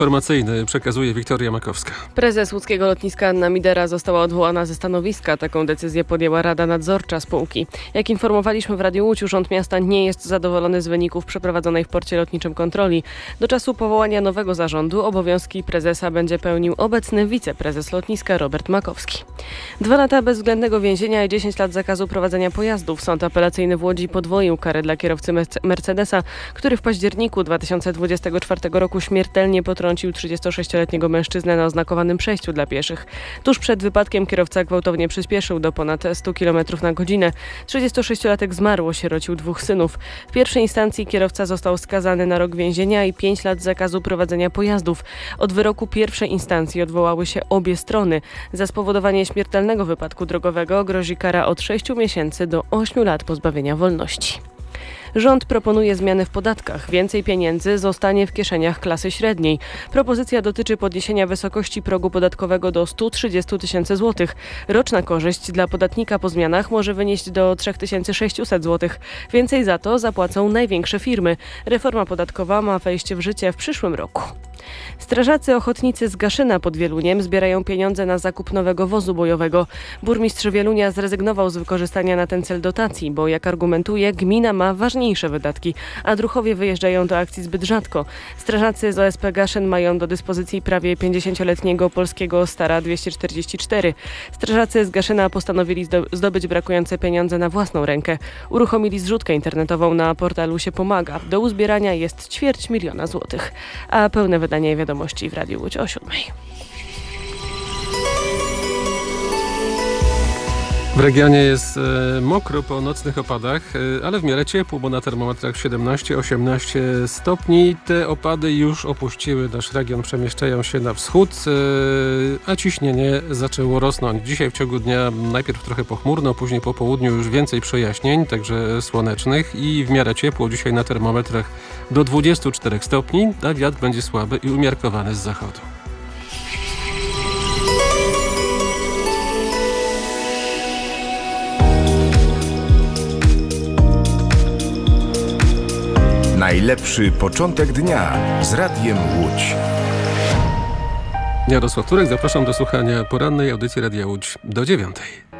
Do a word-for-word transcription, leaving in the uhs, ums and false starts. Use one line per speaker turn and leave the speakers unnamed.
Informacyjny przekazuje Wiktoria Makowska.
Prezes łódzkiego lotniska Anna Midera została odwołana ze stanowiska. Taką decyzję podjęła Rada Nadzorcza spółki. Jak informowaliśmy w Radiu Łódź, Urząd Miasta nie jest zadowolony z wyników przeprowadzonej w porcie lotniczym kontroli. Do czasu powołania nowego zarządu obowiązki prezesa będzie pełnił obecny wiceprezes lotniska Robert Makowski. Dwa lata bezwzględnego więzienia i dziesięć lat zakazu prowadzenia pojazdów. Sąd apelacyjny w Łodzi podwoił karę dla kierowcy Mercedesa, który w październiku dwa tysiące dwudziestego czwartego roku śmiertelnie potrącił trzydziestosześcioletniego mężczyznę na oznakowanym przejściu dla pieszych. Tuż przed wypadkiem kierowca gwałtownie przyspieszył do ponad stu kilometrów na godzinę. trzydziestosześciolatek zmarł, osierocił dwóch synów. W pierwszej instancji kierowca został skazany na rok więzienia i pięć lat zakazu prowadzenia pojazdów. Od wyroku pierwszej instancji odwołały się obie strony. Za spowodowanie śmiertelnego wypadku drogowego grozi kara od sześciu miesięcy do ośmiu lat pozbawienia wolności. Rząd proponuje zmiany w podatkach. Więcej pieniędzy zostanie w kieszeniach klasy średniej. Propozycja dotyczy podniesienia wysokości progu podatkowego do stu trzydziestu tysięcy złotych. Roczna korzyść dla podatnika po zmianach może wynieść do trzy tysiące sześćset złotych. Więcej za to zapłacą największe firmy. Reforma podatkowa ma wejść w życie w przyszłym roku. Strażacy ochotnicy z Gaszyna pod Wieluniem zbierają pieniądze na zakup nowego wozu bojowego. Burmistrz Wielunia zrezygnował z wykorzystania na ten cel dotacji, bo jak argumentuje, gmina ma ważniejsze wydatki, a druhowie wyjeżdżają do akcji zbyt rzadko. Strażacy z O S P Gaszyn mają do dyspozycji prawie pięćdziesięcioletniego polskiego Stara dwieście czterdzieści cztery. Strażacy z Gaszyna postanowili zdobyć brakujące pieniądze na własną rękę. Uruchomili zrzutkę internetową na portalu Się Pomaga. Do uzbierania jest ćwierć miliona złotych. A pełne wydanie wiadomości w Radiu Łódź o siódmej.
W regionie jest e, mokro po nocnych opadach, e, ale w miarę ciepło, bo na termometrach siedemnaście osiemnaście stopni. Te opady już opuściły nasz region, przemieszczają się na wschód, e, a ciśnienie zaczęło rosnąć. Dzisiaj w ciągu dnia najpierw trochę pochmurno, później po południu już więcej przejaśnień, także słonecznych i w miarę ciepło. Dzisiaj na termometrach do dwudziestu czterech stopni, a wiatr będzie słaby i umiarkowany z zachodu.
Najlepszy początek dnia z Radiem Łódź.
Jarosław Turek, zapraszam do słuchania porannej audycji Radia Łódź do dziewiątej.